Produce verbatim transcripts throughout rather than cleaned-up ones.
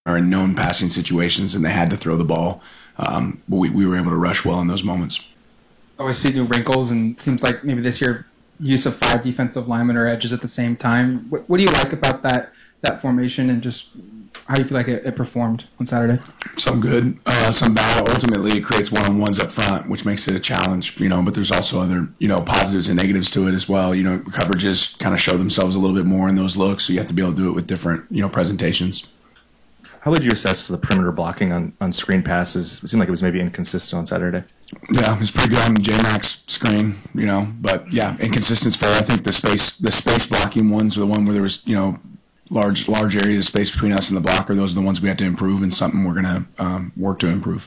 are in known passing situations and they had to throw the ball. Um, but we, we were able to rush well in those moments. Always see new wrinkles, and seems like maybe this year use of five defensive linemen or edges at the same time. What, what do you like about that that formation, and just how do you feel like it, it performed on Saturday? Some good, uh, some bad. Ultimately, it creates one-on-ones up front, which makes it a challenge, you know, but there's also other, you know, positives and negatives to it as well. You know, coverages kind of show themselves a little bit more in those looks, so you have to be able to do it with different, you know, presentations. How would you assess the perimeter blocking on, on screen passes? It seemed like it was maybe inconsistent on Saturday. Yeah, it was pretty good on the J-Max screen, you know, but yeah, inconsistent's fair. I think the space the space blocking ones were the one where there was, you know, large large areas of space between us and the blocker. Those are the ones we have to improve, and something we're going to um, work to improve.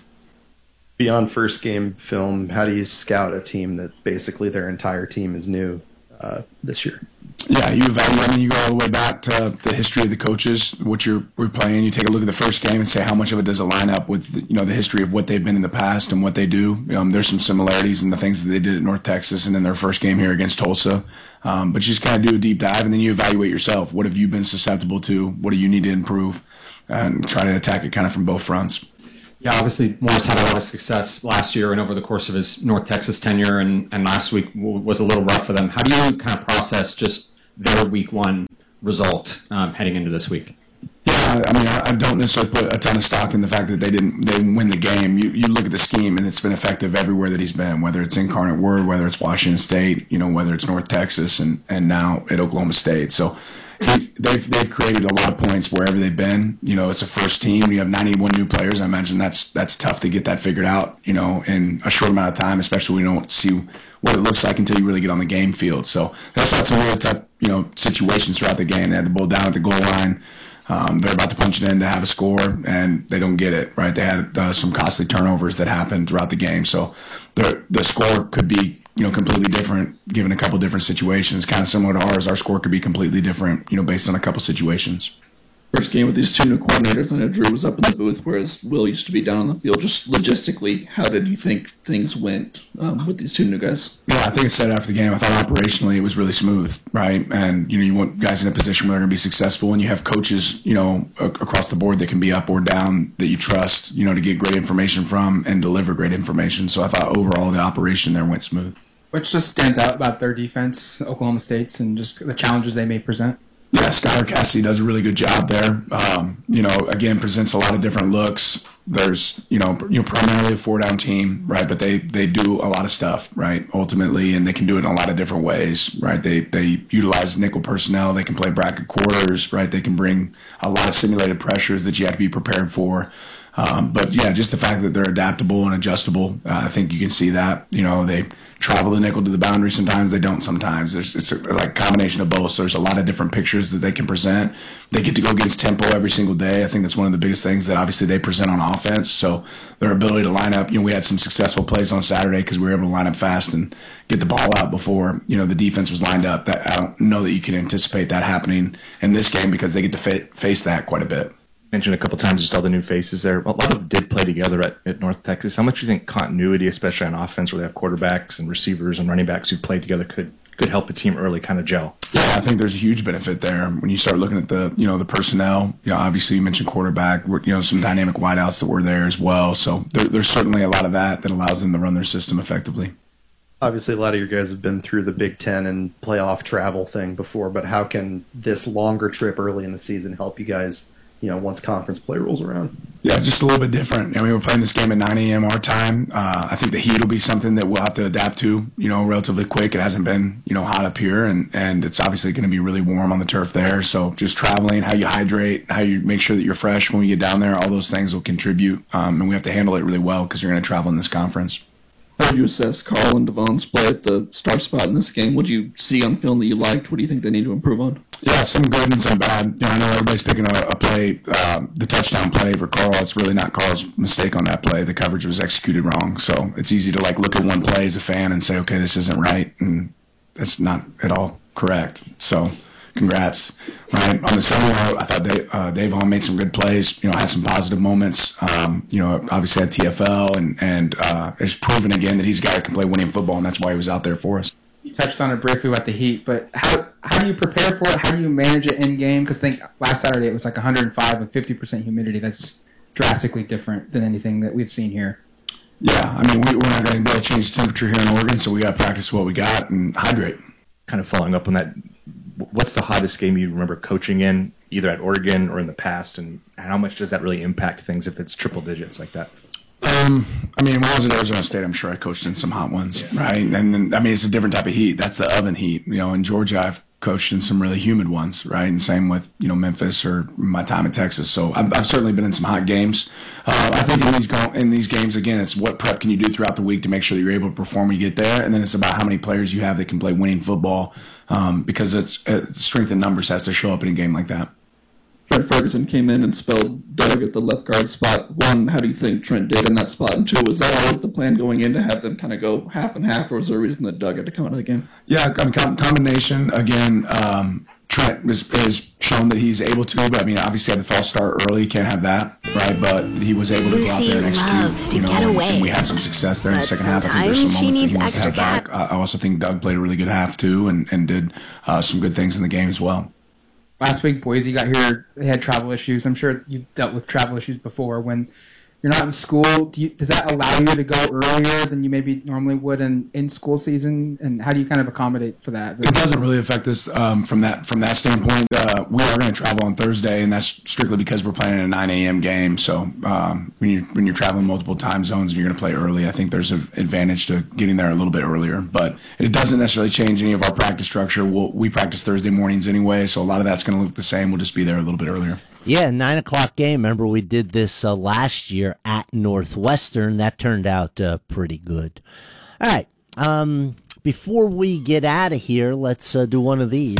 Beyond first game film, how do you scout a team that basically their entire team is new uh, this year? Yeah, you evaluate and you go all the way back to the history of the coaches, what you're we're playing. You take a look at the first game and say how much of it does it line up with the, you know the history of what they've been in the past and what they do. Um, there's some similarities in the things that they did at North Texas and in their first game here against Tulsa. Um, but you just kind of do a deep dive and then you evaluate yourself. What have you been susceptible to? What do you need to improve? And try to attack it kind of from both fronts. Yeah, obviously Morris had a lot of success last year and over the course of his North Texas tenure, and, and last week was a little rough for them. How do you kind of process just their week one result um, heading into this week? Yeah, I mean, I don't necessarily put a ton of stock in the fact that they didn't they didn't win the game. You you look at the scheme, and it's been effective everywhere that he's been, whether it's Incarnate Word, whether it's Washington State, you know, whether it's North Texas, and, and now at Oklahoma State. So he's, they've they've created a lot of points wherever they've been. You know, it's a first team. You have ninety-one new players. I imagine that's that's tough to get that figured out, you know, in a short amount of time, especially when you don't see what it looks like until you really get on the game field. So that's why some really tough, you know, situations throughout the game. They had the ball down at the goal line. Um, they're about to punch it in to have a score, and they don't get it, right? They had uh, some costly turnovers that happened throughout the game. So the the score could be, you know, completely different given a couple different situations, kind of similar to ours. Our score could be completely different, you know, based on a couple situations. First game with these two new coordinators. I know Drew was up in the booth, whereas Will used to be down on the field. Just logistically, how did you think things went um, with these two new guys? Yeah, I think I said after the game, I thought operationally it was really smooth, right? And, you know, you want guys in a position where they're going to be successful, and you have coaches, you know, a- across the board that can be up or down that you trust, you know, to get great information from and deliver great information. So I thought overall the operation there went smooth. Which just stands out about their defense, Oklahoma State's, and just the challenges they may present? Yeah, Skylar Cassidy does a really good job there. Um, you know, again, presents a lot of different looks. There's, you know, you know, primarily a four-down team, right? But they, they do a lot of stuff, right? Ultimately, and they can do it in a lot of different ways, right? They they utilize nickel personnel. They can play bracket quarters, right? They can bring a lot of simulated pressures that you have to be prepared for. Um, but yeah, just the fact that they're adaptable and adjustable, uh, I think you can see that. You know, they travel the nickel to the boundary sometimes, they don't sometimes. There's, it's a, like a combination of both. So there's a lot of different pictures that they can present. They get to go against tempo every single day. I think that's one of the biggest things that obviously they present on offense. So their ability to line up, you know, we had some successful plays on Saturday because we were able to line up fast and get the ball out before, you know, the defense was lined up. That I don't know that you can anticipate that happening in this game because they get to fa- face that quite a bit. Mentioned a couple times just all the new faces there. A lot of them did play together at, at North Texas. How much do you think continuity, especially on offense where they have quarterbacks and receivers and running backs who play together, could could help a team early kind of gel? Yeah, I think there's a huge benefit there when you start looking at the, you know, the personnel. You know, obviously you mentioned quarterback, you know, some dynamic wideouts that were there as well. So there, there's certainly a lot of that that allows them to run their system effectively. Obviously, a lot of you guys have been through the Big Ten and playoff travel thing before, but how can this longer trip early in the season help you guys, you know, once conference play rolls around? Yeah, just a little bit different. I mean, we're playing this game at nine a.m. our time. Uh, I think the heat will be something that we'll have to adapt to, you know, relatively quick. It hasn't been, you know, hot up here, and, and it's obviously going to be really warm on the turf there. So just traveling, how you hydrate, how you make sure that you're fresh when we get down there, all those things will contribute. Um, and we have to handle it really well because you're going to travel in this conference. How would you assess Carl and Devon's play at the star spot in this game? What did you see on film that you liked? What do you think they need to improve on? Yeah, some good and some bad. You know, I know everybody's picking a, a play, uh, the touchdown play for Carl. It's really not Carl's mistake on that play. The coverage was executed wrong. So it's easy to like look at one play as a fan and say, okay, this isn't right, and that's not at all correct. So congrats. Right on the same note, I thought Dave, uh, Davon made some good plays. You know, had some positive moments. Um, you know, obviously had T F L and and uh, has proven again that he's a guy that can play winning football, and that's why he was out there for us. touched on it briefly about the heat, but how how do you prepare for it? How do you manage it in game? Because I think last Saturday it was like one hundred five with fifty percent humidity. That's drastically different than anything that we've seen here. Yeah, I mean, we, we're not going to be able to change the temperature here in Oregon, so we got to practice what we got and hydrate. Kind of following up on that, what's the hottest game you remember coaching in, either at Oregon or in the past, and how much does that really impact things if it's triple digits like that? Um, I mean, when I was at Arizona State, I'm sure I coached in some hot ones, yeah. right? And then, I mean, it's a different type of heat. That's the oven heat. You know, in Georgia, I've coached in some really humid ones, right? And same with, you know, Memphis or my time in Texas. So I've, I've certainly been in some hot games. Uh, I think in these, go- in these games, again, it's what prep can you do throughout the week to make sure that you're able to perform when you get there. And then it's about how many players you have that can play winning football, um, because it's uh, strength in numbers has to show up in a game like that. Trent Ferguson came in and spelled Doug at the left guard spot. One, how do you think Trent did in that spot? And two, was that always the plan going in to have them kind of go half and half, or was there a reason that Doug had to come out of the game? Yeah, I mean, combination. Again, um, Trent has, has shown that he's able to, but I mean, obviously had the false start early, can't have that, right? But he was able to Lucy go out there and execute. loves to you know, get away. And we had some success there in But the second half. I think there's some sometimes she moments needs that he wants to extra have back. I also think Doug played a really good half too, and, and did uh, some good things in the game as well. Last week, Boise got here. They had travel issues. I'm sure you've dealt with travel issues before. When you're not in school, do you, does that allow you to go earlier than you maybe normally would in, in school season? And how do you kind of accommodate for that? It doesn't really affect us um, from that from that standpoint. Uh, we are going to travel on Thursday, and that's strictly because we're playing a nine a.m. game. So um, when you're when you're traveling multiple time zones and you're going to play early, I think there's an advantage to getting there a little bit earlier. But it doesn't necessarily change any of our practice structure. We'll, we practice Thursday mornings anyway, so a lot of that's going to look the same. We'll just be there a little bit earlier. Yeah, nine o'clock game. Remember, we did this uh, last year at Northwestern. That turned out uh, pretty good. All right. Um, before we get out of here, let's uh, do one of these.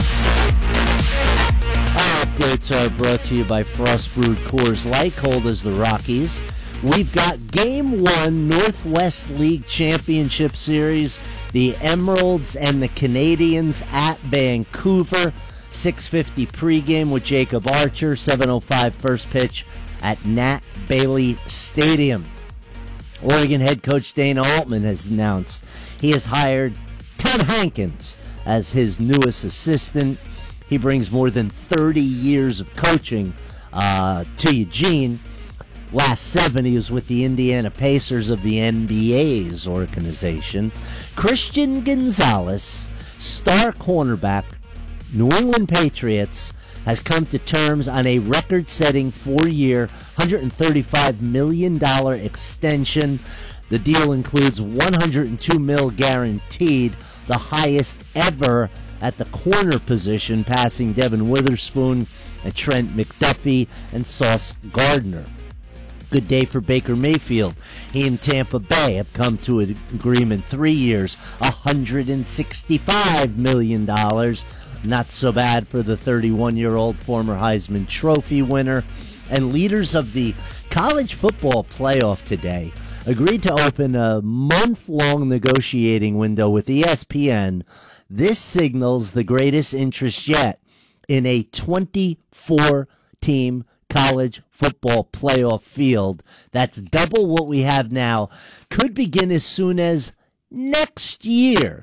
Our updates are brought to you by Frost Brewed Coors Light, cold as the Rockies. We've got Game One Northwest League Championship Series, the Emeralds and the Canadians at Vancouver. six fifty pregame with Jacob Archer, seven oh five first pitch at Nat Bailey Stadium. Oregon head coach Dana Altman has announced he has hired Tom Hankins as his newest assistant. He brings more than thirty years of coaching uh, to Eugene. Last seven, he was with the Indiana Pacers of the N B A's organization. Christian Gonzalez, star cornerback, New England Patriots, has come to terms on a record-setting four-year, one hundred thirty-five million dollars extension. The deal includes one hundred two million dollars guaranteed, the highest ever at the corner position, passing Devin Witherspoon and Trent McDuffie and Sauce Gardner. Good day for Baker Mayfield. He and Tampa Bay have come to an agreement, three years, one hundred sixty-five million dollars. Not so bad for the thirty-one-year-old former Heisman Trophy winner. And leaders of the college football playoff today agreed to open a month-long negotiating window with E S P N. This signals the greatest interest yet in a twenty-four team college football playoff field. That's double what we have now. Could begin as soon as next year.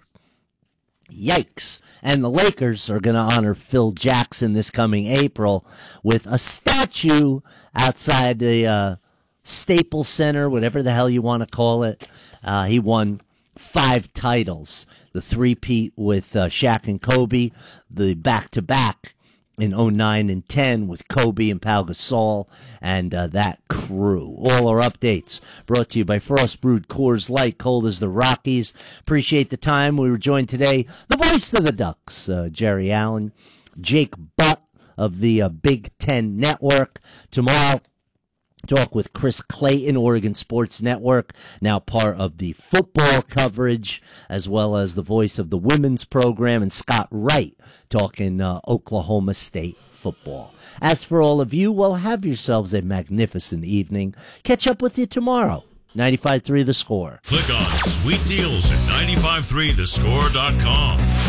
Yikes. And the Lakers are going to honor Phil Jackson this coming April with a statue outside the uh, Staples Center, whatever the hell you want to call it. Uh, he won five titles. The three-peat with uh, Shaq and Kobe, the back-to-back in oh nine and ten with Kobe and Pau Gasol and uh, that crew. All our updates brought to you by Frost Brewed Coors Light, cold as the Rockies. Appreciate the time. We were joined today, the voice of the Ducks, uh, Jerry Allen, Jake Butt of the uh, Big Ten Network. Tomorrow, talk with Chris Clayton, Oregon Sports Network, now part of the football coverage, as well as the voice of the women's program, and Scott Wright talking uh, Oklahoma State football. As for all of you, well, have yourselves a magnificent evening. Catch up with you tomorrow. ninety-five point three The Score. Click on Sweet Deals at nine five three the score dot com.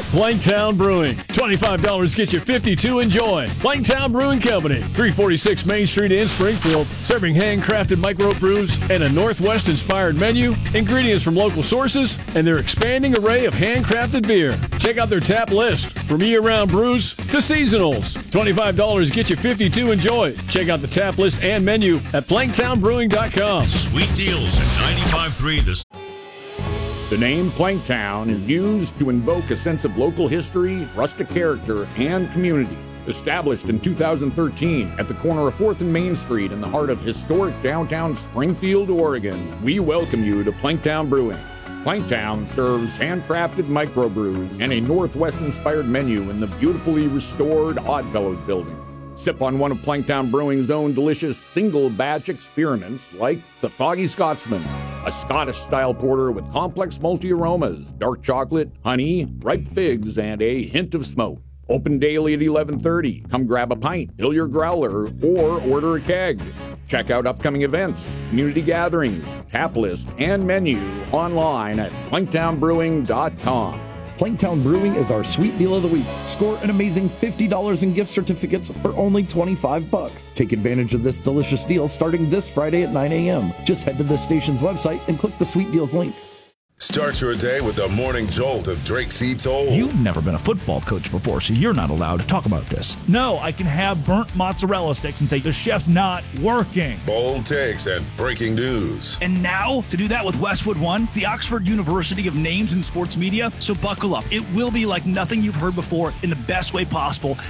Planktown Brewing. twenty-five dollars gets you fifty-two. Enjoy. Planktown Brewing Company. three forty-six Main Street in Springfield. Serving handcrafted microbrews and a Northwest-inspired menu, ingredients from local sources, and their expanding array of handcrafted beer. Check out their tap list. From year-round brews to seasonals. twenty-five dollars gets you fifty-two. Enjoy. Check out the tap list and menu at planktown brewing dot com. Sweet deals at ninety-five point three this. The name Planktown is used to invoke a sense of local history, rustic character, and community. Established in two thousand thirteen at the corner of fourth and Main Street in the heart of historic downtown Springfield, Oregon, we welcome you to Planktown Brewing. Planktown serves handcrafted microbrews and a Northwest-inspired menu in the beautifully restored Oddfellows building. Sip on one of Planktown Brewing's own delicious single-batch experiments like the Foggy Scotsman, a Scottish-style porter with complex multi-aromas, dark chocolate, honey, ripe figs, and a hint of smoke. Open daily at eleven thirty. Come grab a pint, fill your growler, or order a keg. Check out upcoming events, community gatherings, tap list, and menu online at planktown brewing dot com. Planktown Brewing is our sweet deal of the week. Score an amazing fifty dollars in gift certificates for only twenty-five bucks. Take advantage of this delicious deal starting this Friday at nine a.m. Just head to the station's website and click the Sweet Deals link. Start your day with the morning jolt of Drake C. Toll. You've never been a football coach before, so you're not allowed to talk about this. No, I can have burnt mozzarella sticks and say the chef's not working. Bold takes and breaking news. And now, to do that with Westwood One, the Oxford University of Names in Sports Media. So buckle up. It will be like nothing you've heard before in the best way possible.